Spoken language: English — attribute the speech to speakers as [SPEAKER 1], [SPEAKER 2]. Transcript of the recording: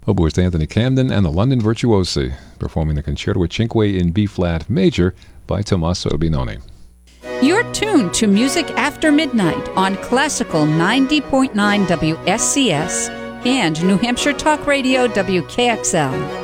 [SPEAKER 1] Oboist Anthony Camden and the London Virtuosi, performing the Concerto Cinque in B-flat major by Tommaso Binoni.
[SPEAKER 2] You're tuned to Music After Midnight on Classical 90.9 WSCS and New Hampshire Talk Radio WKXL.